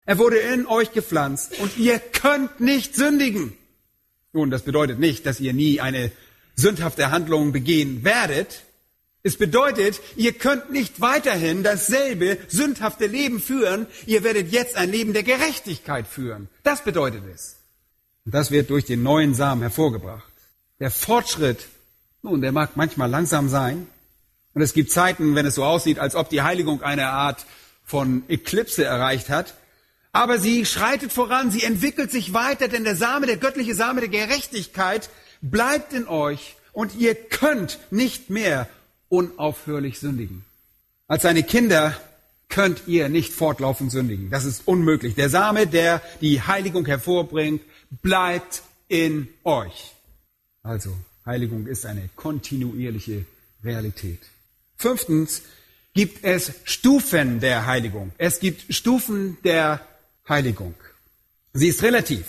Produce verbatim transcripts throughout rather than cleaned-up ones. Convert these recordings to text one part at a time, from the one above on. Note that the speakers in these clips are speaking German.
Er wurde in euch gepflanzt und ihr könnt nicht sündigen. Nun, das bedeutet nicht, dass ihr nie eine sündhafte Handlung begehen werdet. Es bedeutet, ihr könnt nicht weiterhin dasselbe sündhafte Leben führen. Ihr werdet jetzt ein Leben der Gerechtigkeit führen. Das bedeutet es. Und das wird durch den neuen Samen hervorgebracht. Der Fortschritt, nun, der mag manchmal langsam sein. Und es gibt Zeiten, wenn es so aussieht, als ob die Heiligung eine Art von Eklipse erreicht hat. Aber sie schreitet voran, sie entwickelt sich weiter, denn der Same, der göttliche Same der Gerechtigkeit bleibt in euch und ihr könnt nicht mehr unaufhörlich sündigen. Als seine Kinder könnt ihr nicht fortlaufend sündigen. Das ist unmöglich. Der Same, der die Heiligung hervorbringt, bleibt in euch. Also, Heiligung ist eine kontinuierliche Realität. Fünftens gibt es Stufen der Heiligung. Es gibt Stufen der Heiligung. Sie ist relativ.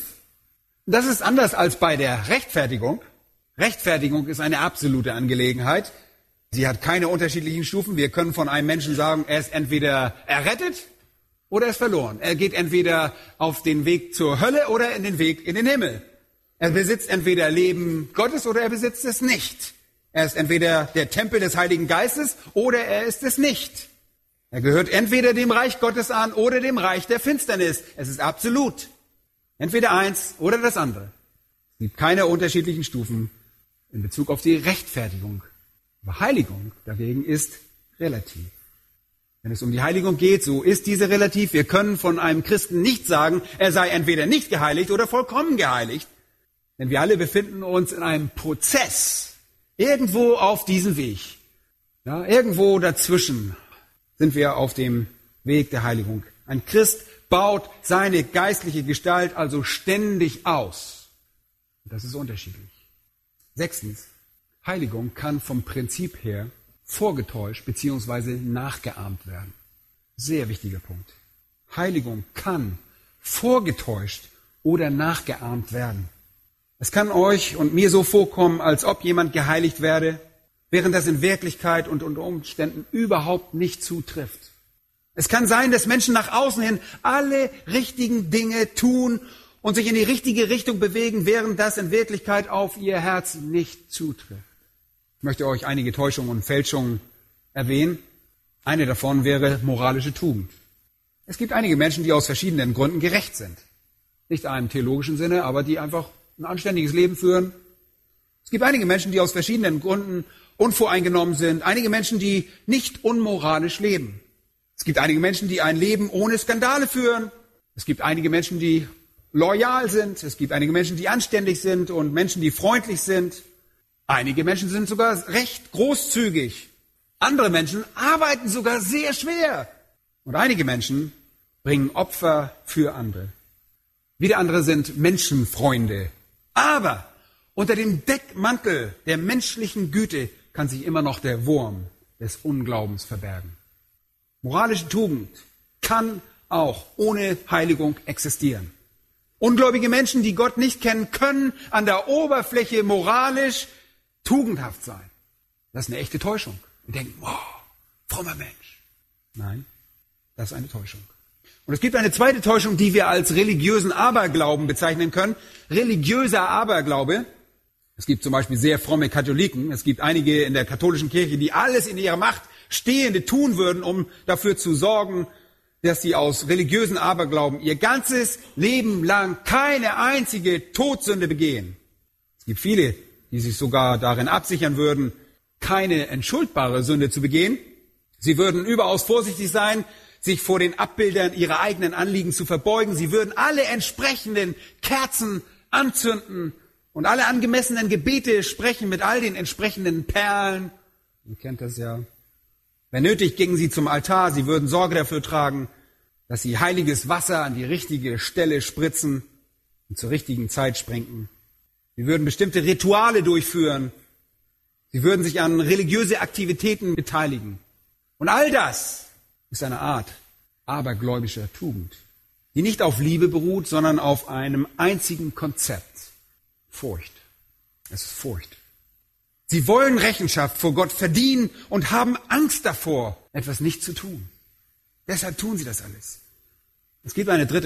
Das ist anders als bei der Rechtfertigung. Rechtfertigung ist eine absolute Angelegenheit. Sie hat keine unterschiedlichen Stufen. Wir können von einem Menschen sagen, er ist entweder errettet oder er ist verloren. Er geht entweder auf den Weg zur Hölle oder in den Weg in den Himmel. Er besitzt entweder Leben Gottes oder er besitzt es nicht. Er ist entweder der Tempel des Heiligen Geistes oder er ist es nicht. Er gehört entweder dem Reich Gottes an oder dem Reich der Finsternis. Es ist absolut. Entweder eins oder das andere. Es gibt keine unterschiedlichen Stufen in Bezug auf die Rechtfertigung. Aber Heiligung dagegen ist relativ. Wenn es um die Heiligung geht, so ist diese relativ. Wir können von einem Christen nicht sagen, er sei entweder nicht geheiligt oder vollkommen geheiligt. Denn wir alle befinden uns in einem Prozess, irgendwo auf diesem Weg. Ja, irgendwo dazwischen sind wir auf dem Weg der Heiligung. Ein Christ baut seine geistliche Gestalt also ständig aus. Und das ist unterschiedlich. Sechstens, Heiligung kann vom Prinzip her vorgetäuscht bzw. nachgeahmt werden. Sehr wichtiger Punkt. Heiligung kann vorgetäuscht oder nachgeahmt werden. Es kann euch und mir so vorkommen, als ob jemand geheiligt werde, während das in Wirklichkeit und unter Umständen überhaupt nicht zutrifft. Es kann sein, dass Menschen nach außen hin alle richtigen Dinge tun und sich in die richtige Richtung bewegen, während das in Wirklichkeit auf ihr Herz nicht zutrifft. Ich möchte euch einige Täuschungen und Fälschungen erwähnen. Eine davon wäre moralische Tugend. Es gibt einige Menschen, die aus verschiedenen Gründen gerecht sind. Nicht in einem theologischen Sinne, aber die einfach ein anständiges Leben führen. Es gibt einige Menschen, die aus verschiedenen Gründen unvoreingenommen sind. Einige Menschen, die nicht unmoralisch leben. Es gibt einige Menschen, die ein Leben ohne Skandale führen. Es gibt einige Menschen, die loyal sind. Es gibt einige Menschen, die anständig sind und Menschen, die freundlich sind. Einige Menschen sind sogar recht großzügig. Andere Menschen arbeiten sogar sehr schwer. Und einige Menschen bringen Opfer für andere. Wieder andere sind Menschenfreunde. Aber unter dem Deckmantel der menschlichen Güte kann sich immer noch der Wurm des Unglaubens verbergen. Moralische Tugend kann auch ohne Heiligung existieren. Ungläubige Menschen, die Gott nicht kennen, können an der Oberfläche moralisch tugendhaft sein. Das ist eine echte Täuschung. Wir denken, wow, frommer Mensch. Nein, das ist eine Täuschung. Und es gibt eine zweite Täuschung, die wir als religiösen Aberglauben bezeichnen können. Religiöser Aberglaube. Es gibt zum Beispiel sehr fromme Katholiken. Es gibt einige in der katholischen Kirche, die alles in ihrer Macht Stehende tun würden, um dafür zu sorgen, dass sie aus religiösen Aberglauben ihr ganzes Leben lang keine einzige Todsünde begehen. Es gibt viele, die sich sogar darin absichern würden, keine entschuldbare Sünde zu begehen. Sie würden überaus vorsichtig sein, sich vor den Abbildern ihrer eigenen Anliegen zu verbeugen. Sie würden alle entsprechenden Kerzen anzünden und alle angemessenen Gebete sprechen mit all den entsprechenden Perlen. Ihr kennt das ja. Wenn nötig, gingen sie zum Altar. Sie würden Sorge dafür tragen, dass sie heiliges Wasser an die richtige Stelle spritzen und zur richtigen Zeit sprengen. Sie würden bestimmte Rituale durchführen. Sie würden sich an religiöse Aktivitäten beteiligen. Und all das ist eine Art abergläubischer Tugend, die nicht auf Liebe beruht, sondern auf einem einzigen Konzept. Furcht. Es ist Furcht. Sie wollen Rechenschaft vor Gott verdienen und haben Angst davor, etwas nicht zu tun. Deshalb tun sie das alles. Es gibt eine dritte